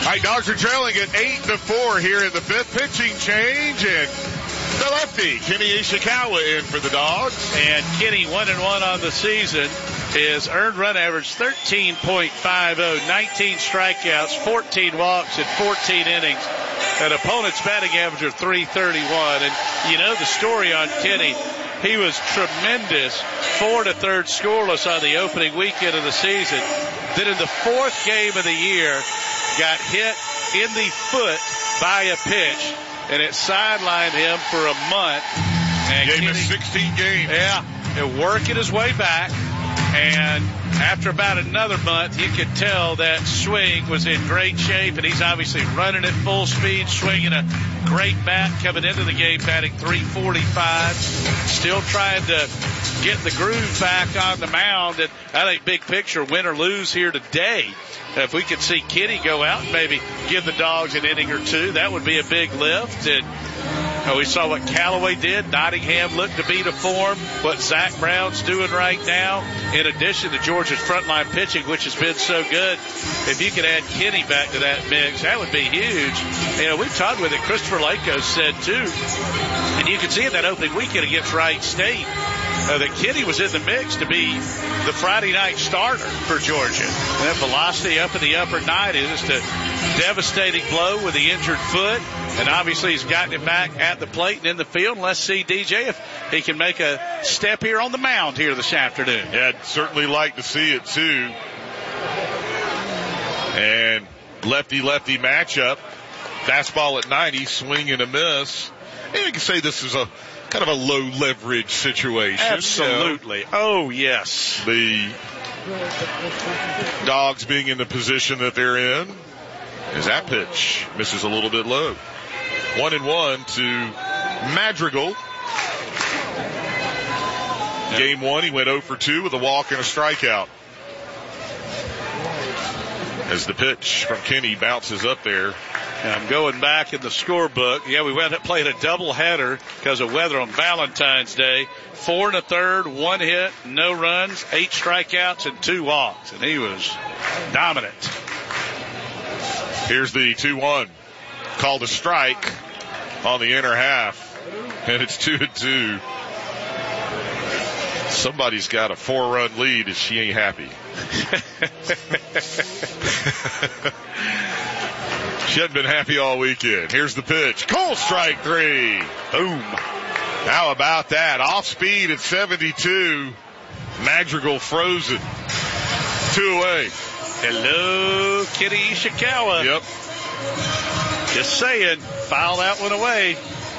All right, Dogs are trailing at 8-4 here in the fifth. Pitching change, and the lefty, Kenny Ishikawa, in for the Dogs. And Kenny 1-1 on the season. His earned run average 13.50, 19 strikeouts, 14 walks in 14 innings. An opponent's batting average of 331. And you know the story on Kenny. He was tremendous, 4 1/3 scoreless on the opening weekend of the season. Then in the fourth game of the year, got hit in the foot by a pitch, and it sidelined him for a month. And Gave him 16 games. Yeah, and working his way back. And after about another month, you could tell that swing was in great shape, and he's obviously running at full speed, swinging a great bat coming into the game, batting .345. Still trying to get the groove back on the mound, and I think big picture, win or lose here today. If we could see Kenny go out and maybe give the Dogs an inning or two, that would be a big lift. And we saw what Callaway did. Nottingham looked to be to form. What Zach Brown's doing right now, in addition to Georgia's frontline pitching, which has been so good. If you could add Kenny back to that mix, that would be huge. You know, we've talked with it. Christopher Lakos said, too, and you can see in that opening weekend against Wright State, that Kenny was in the mix to be the Friday night starter for Georgia. And that velocity up in the upper 90s, just a devastating blow with the injured foot. And obviously he's gotten it back at the plate and in the field. And let's see, DJ, if he can make a step here on the mound here this afternoon. Yeah, I'd certainly like to see it, too. And lefty-lefty matchup. Fastball at 90, swing and a miss. And you can say this is a kind of a low leverage situation. Absolutely. You know? Oh, yes. The Dogs being in the position that they're in. As that pitch misses a little bit low. 1-1 to Madrigal. Game one, he went 0 for 2 with a walk and a strikeout. As the pitch from Kenny bounces up there. And I'm going back in the scorebook. Yeah, we went and played a doubleheader because of weather on Valentine's Day. 4 1/3, 1 hit, no runs, 8 strikeouts, and 2 walks. And he was dominant. Here's the 2-1. Called a strike on the inner half. And it's 2-2. Somebody's got a 4-run lead and she ain't happy. She hadn't been happy all weekend. Here's the pitch. Cold strike 3. Boom. How about that? Off speed at 72. Madrigal frozen. 2 away. Hello, Kenny Ishikawa. Yep. Just saying, foul that one away.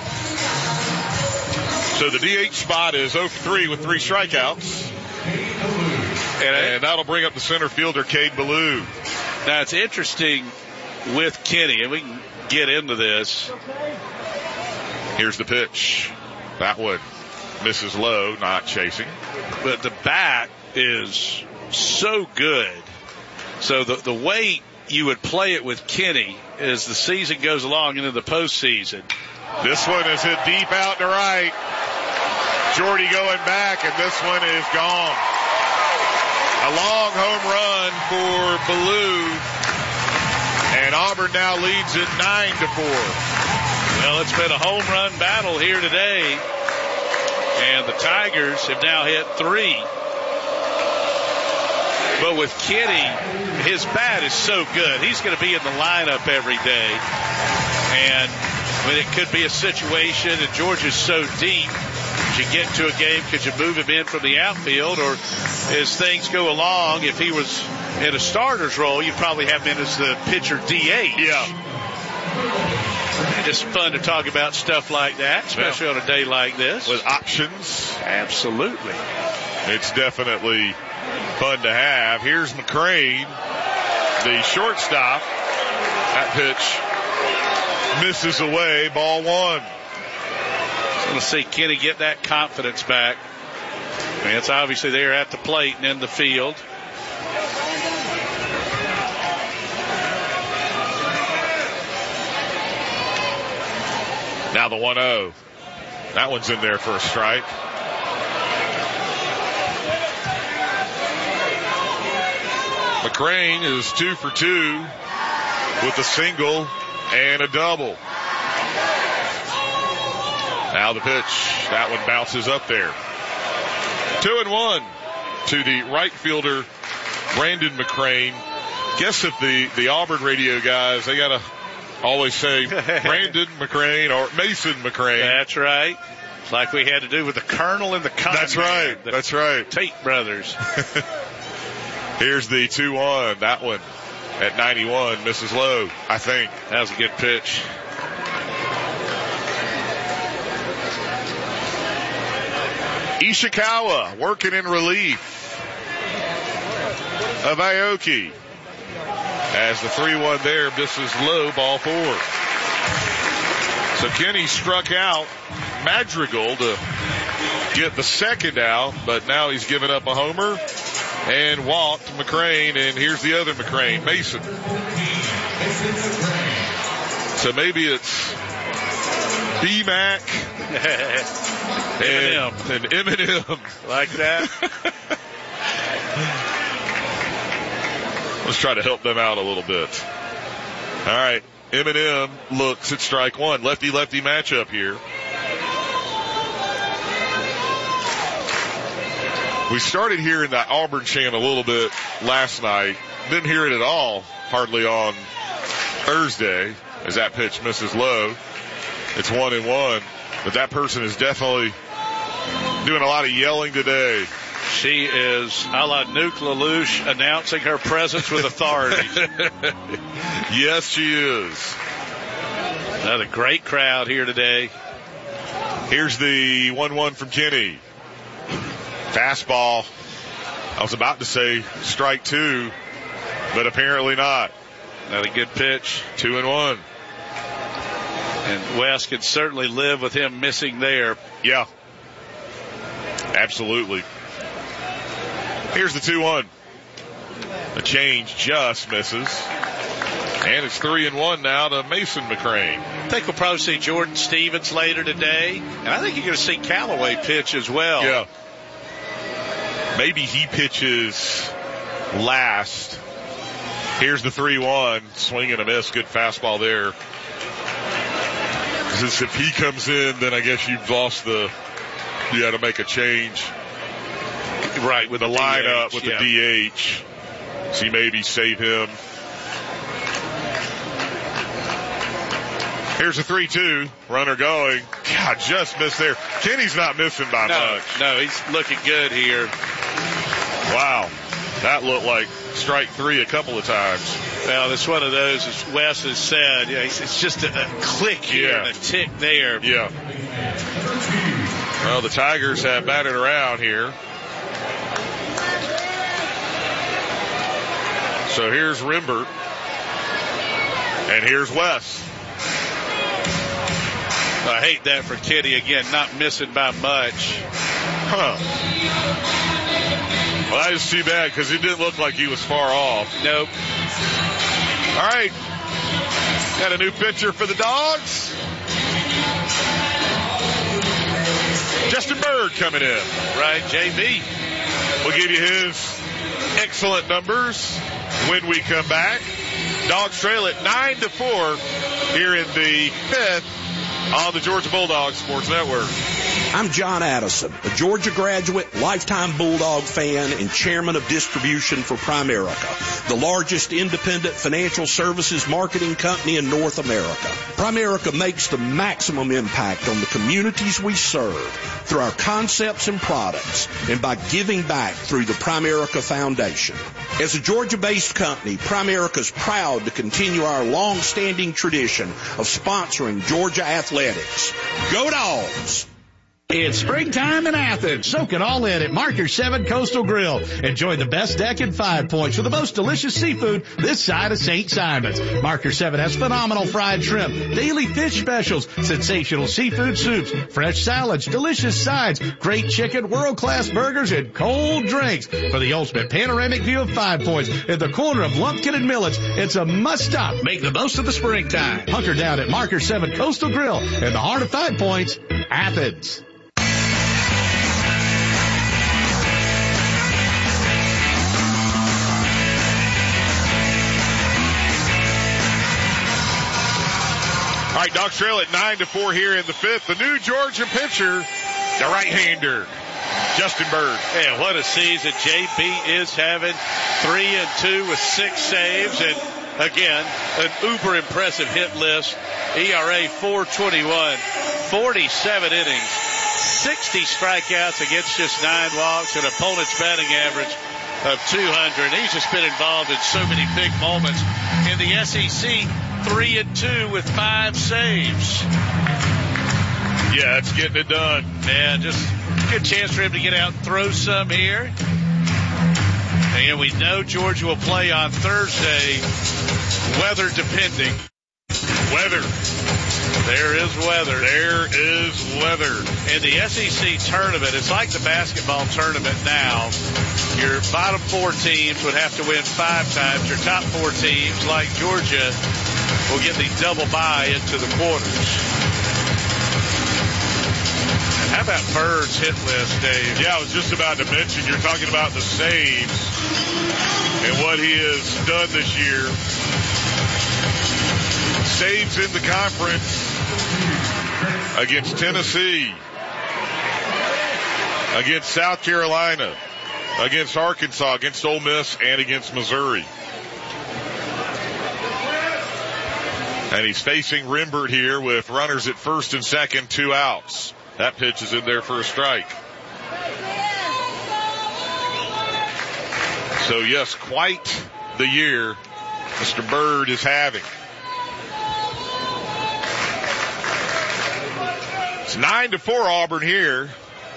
So the DH spot is 0 for 3 with 3 strikeouts. And that'll bring up the center fielder, Cade Ballou. Now, it's interesting with Kenny, and we can get into this. Here's the pitch. That one misses low, not chasing. But the bat is so good. So the way you would play it with Kenny as the season goes along into the postseason. This one is hit deep out to right. Jordy going back, and this one is gone. A long home run for Ballou. And Auburn now leads it 9-4. Well, it's been a home run battle here today. And the Tigers have now hit 3. But with Kenny, his bat is so good. He's going to be in the lineup every day. And I mean, it could be a situation, and Georgia's so deep. As you get to a game, could you move him in from the outfield? Or as things go along, if he was in a starter's role, you'd probably have him in as the pitcher DH. Yeah. It's fun to talk about stuff like that, especially on a day like this. With options. Absolutely. It's definitely fun to have. Here's McCrane, the shortstop. That pitch misses away, ball 1. Let's see Kenny get that confidence back. I mean, it's obviously there at the plate and in the field. Now the 1-0. That one's in there for a strike. McCrane is 2 for 2. with a single and a double. Now the pitch. That one bounces up there. 2-1 to the right fielder, Brandon McCrane. Guess if the Auburn radio guys, they got to always say Brandon McCrane or Mason McCrane. That's right. Like we had to do with the Colonel and the Con. That's right. That's right. Tate brothers. Here's the 2-1. That one at 91 misses low, I think. That was a good pitch. Ishikawa working in relief of Aoki. As the 3-1 there misses low, ball 4. So Kenny struck out Madrigal to get the second out, but now he's given up a homer and walked McCrane, and here's the other McCrane, Mason. So maybe it's B-Mac and Eminem. Like that? Let's try to help them out a little bit. All right. Eminem looks at strike one. Lefty-lefty matchup here. We started hearing that Auburn chant a little bit last night. Didn't hear it at all, hardly on Thursday, as that pitch misses low. It's 1-1. But that person is definitely doing a lot of yelling today. She is a la Nuke LaLoosh announcing her presence with authority. Yes, she is. Another great crowd here today. Here's the 1-1 from Kenny. Fastball. I was about to say strike 2, but apparently not. Another good pitch. 2-1. And Wes could certainly live with him missing there. Yeah. Absolutely. Here's the 2-1. The change just misses. And it's 3-1 now to Mason McCrane. I think we'll probably see Jordan Stevens later today. And I think you're going to see Callaway pitch as well. Yeah. Maybe he pitches last. Here's the 3-1. Swing and a miss. Good fastball there. Because if he comes in, then I guess you've lost you got to make a change. Right, with the lineup, DH, with the DH. So you maybe save him. Here's a 3-2. Runner going. God, just missed there. Kenny's not missing by much. No, he's looking good here. Wow. That looked like strike 3 a couple of times. Well, it's one of those, as Wes has said, it's just a click here and a tick there. Yeah. Well, the Tigers have batted around here. So here's Rimbert. And here's Wes. I hate that for Kenny again, not missing by much. Huh. Well, that is too bad because it didn't look like he was far off. Nope. All right. Got a new pitcher for the Dogs. Justin Bird coming in. Right, JB. We'll give you his excellent numbers when we come back. Dogs trail at 9-4 here in the 5th on the Georgia Bulldogs Sports Network. I'm John Addison, a Georgia graduate, lifetime Bulldog fan, and chairman of distribution for Primerica, the largest independent financial services marketing company in North America. Primerica makes the maximum impact on the communities we serve through our concepts and products and by giving back through the Primerica Foundation. As a Georgia-based company, Primerica is proud to continue our long-standing tradition of sponsoring Georgia athletics. Go Dogs! It's springtime in Athens. Soak it all in at Marker 7 Coastal Grill. Enjoy the best deck in 5 Points with the most delicious seafood this side of St. Simon's. Marker 7 has phenomenal fried shrimp, daily fish specials, sensational seafood soups, fresh salads, delicious sides, great chicken, world-class burgers, and cold drinks. For the ultimate panoramic view of 5 Points in the corner of Lumpkin and Millets, it's a must-stop. Make the most of the springtime. Hunker down at Marker 7 Coastal Grill in the heart of 5 Points, Athens. right, Dogs trail at 9-4 here in the fifth. The new Georgia pitcher, the right-hander, Justin Bird. Yeah, what a season JB is having. 3-2 with 6 saves, and again, an uber impressive hit list. ERA 4.21, 47 innings, 60 strikeouts against just 9 walks, and opponent's batting average of 200. He's just been involved in so many big moments in the SEC. 3-2 with 5 saves. Yeah, it's getting it done. Yeah, just a good chance for him to get out and throw some here. And we know Georgia will play on Thursday, weather depending. Weather. There is weather. There is weather. In the SEC tournament, it's like the basketball tournament now. Your bottom 4 teams would have to win 5 times. Your top 4 teams, like Georgia, will get the double bye into the quarters. And how about Bird's hit list, Dave? Yeah, I was just about to mention, you're talking about the saves and what he has done this year. Saves in the conference against Tennessee, against South Carolina, against Arkansas, against Ole Miss, and against Missouri. And he's facing Rembert here with runners at first and second, 2 outs. That pitch is in there for a strike. So yes, quite the year Mr. Bird is having. It's 9-4 Auburn here.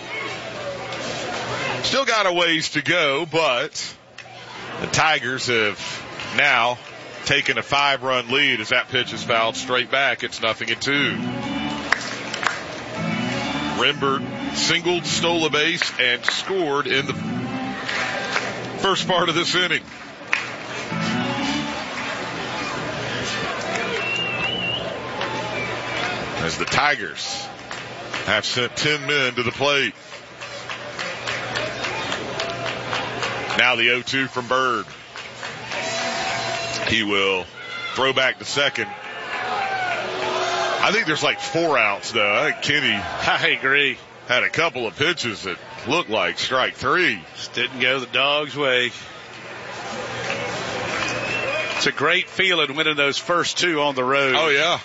Still got a ways to go, but the Tigers have now taken a 5-run lead as that pitch is fouled straight back. It's 0-2. Rembert singled, stole a base, and scored in the first part of this inning. As the Tigers have sent 10 men to the plate. Now the 0-2 from Bird. He will throw back to second. I think there's like 4 outs, though. I think Kenny, I agree, had a couple of pitches that looked like strike 3. Just didn't go the Dogs' way. It's a great feeling winning those first 2 on the road. Oh, yeah.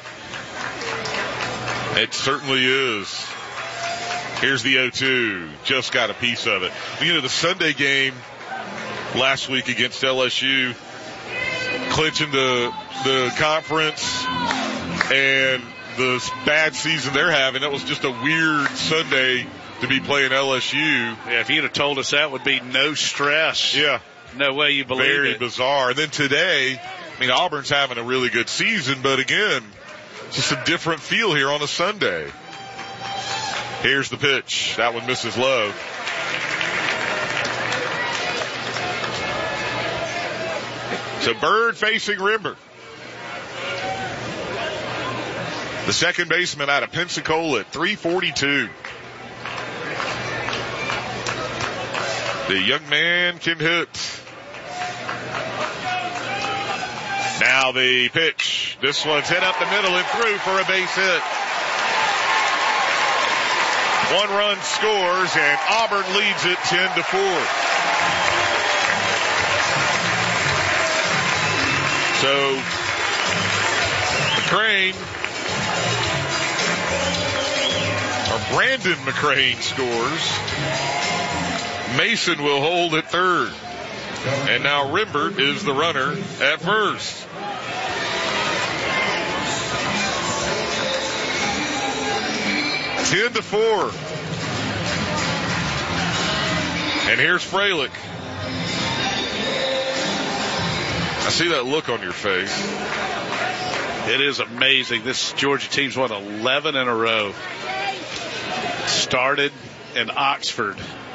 It certainly is. Here's the 0-2. Just got a piece of it. You know, the Sunday game last week against LSU, clinching the conference and the bad season they're having, that was just a weird Sunday to be playing LSU. Yeah, if you'd have told us that would be no stress. Yeah. No way you believe Very it. bizarre. And then today, I mean, Auburn's having a really good season, but again, just a different feel here on a Sunday. Here's the pitch. That one misses low. So Bird facing Rembert. The second baseman out of Pensacola at 342. The young man can hit. Now the pitch. This one's hit up the middle and through for a base hit. 1 run scores, and Auburn leads it 10-4. So McCrane, or Brandon McCrane, scores. Mason will hold at third. And now Rembert is the runner at first. Ten to 4. And here's Freilich. I see that look on your face. It is amazing. This Georgia team's won 11 in a row. Started in Oxford.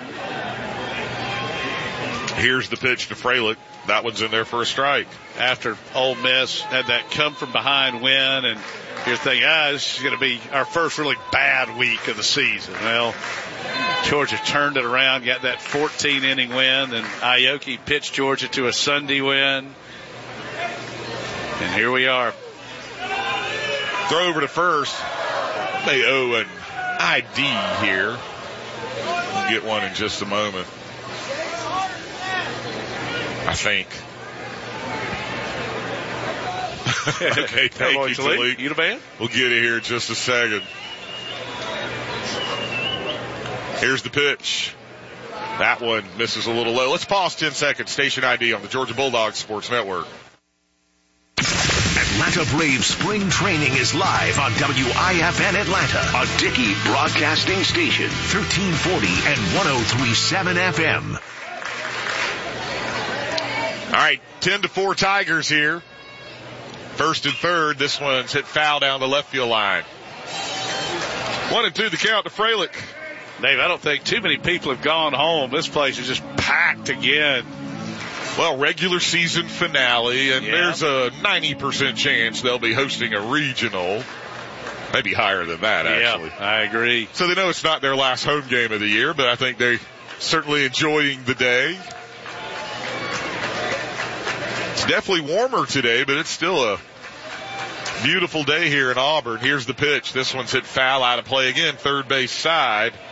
Here's the pitch to Freilich. That one's in there for a strike. After Ole Miss had that come from behind win, and you're thinking, this is going to be our first really bad week of the season. Well, Georgia turned it around, got that 14-inning win, and Aoki pitched Georgia to a Sunday win. And here we are. Throw over to first. They owe an ID here. We'll get one in just a moment, I think. Okay, thank you, Talik. You the man? We'll get it here in just a second. Here's the pitch. That one misses a little low. Let's pause 10 seconds. Station ID on the Georgia Bulldogs Sports Network. Atlanta Braves spring training is live on WIFN Atlanta, a Dickey broadcasting station, 1340 and 103.7 FM. All right, 10-4 Tigers here. First and third. This one's hit foul down the left field line. 1-2 the count to Freilich. Dave, I don't think too many people have gone home. This place is just packed again. Well, regular season finale, and there's a 90% chance they'll be hosting a regional. Maybe higher than that, actually. Yeah, I agree. So they know it's not their last home game of the year, but I think they're certainly enjoying the day. It's definitely warmer today, but it's still a beautiful day here in Auburn. Here's the pitch. This one's hit foul, out of play again, third base side.